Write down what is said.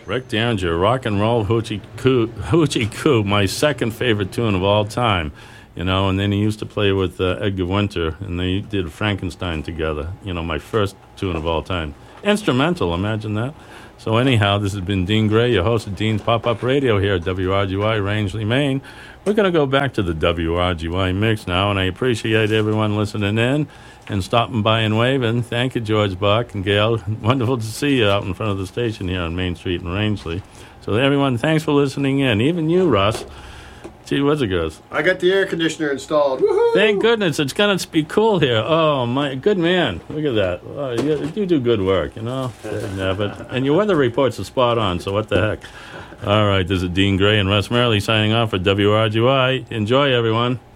Rick Derringer, Rock and Roll Hoochie Coo, my second favorite tune of all time. You know, and then he used to play with Edgar Winter, and they did Frankenstein together. You know, my first tune of all time. Instrumental, imagine that. So anyhow, this has been Dean Gray, your host of Dean's Pop-Up Radio here at WRGY Rangeley, Maine. We're going to go back to the WRGY mix now, and I appreciate everyone listening in and stopping by and waving. Thank you, George Buck and Gail. Wonderful to see you out in front of the station here on Main Street in Rangeley. So everyone, thanks for listening in. Even you, Russ. Gee, where's it goes? I got the air conditioner installed. Woohoo! Thank goodness. It's going to be cool here. Oh, my, good man. Look at that. Oh, you do good work, you know. Yeah, and your weather reports are spot on, so what the heck. All right, this is Dean Gray and Russ Merrily signing off for WRGY. Enjoy, everyone.